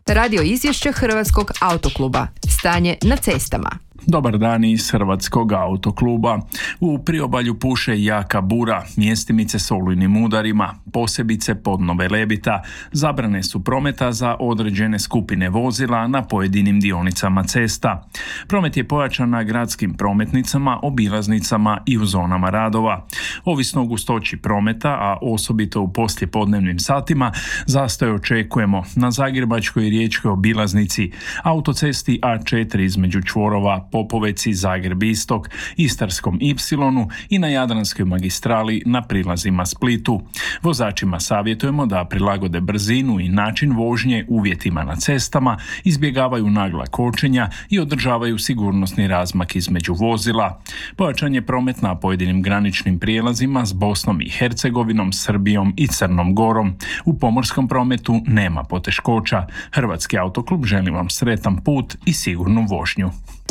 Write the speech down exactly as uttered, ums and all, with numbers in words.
Radio izvješće Hrvatskog autokluba. Stanje na cestama. Dobar dan iz Hrvatskog autokluba. U priobalju puše jaka bura, mjestimice s olujnim udarima, posebice podno Velebita. Zabrane su prometa za određene skupine vozila na pojedinim dionicama cesta. Promet je pojačan na gradskim prometnicama, obilaznicama i u zonama radova. Ovisno o gustoći prometa, a osobito u poslijepodnevnim satima, zastoj očekujemo na Zagrebačkoj i Riječkoj obilaznici, autocesti A četiri između čvorova Popoveci, Zagreb Istok, Istarskom Ipsilonu i na Jadranskoj magistrali na prilazima Splitu. Vozačima savjetujemo da prilagode brzinu i način vožnje uvjetima na cestama, izbjegavaju nagla kočenja i održavaju sigurnosni razmak između vozila. Pojačan je promet na pojedinim graničnim prijelazima s Bosnom i Hercegovinom, Srbijom i Crnom Gorom. U pomorskom prometu nema poteškoća. Hrvatski autoklub želi vam sretan put i sigurnu vožnju.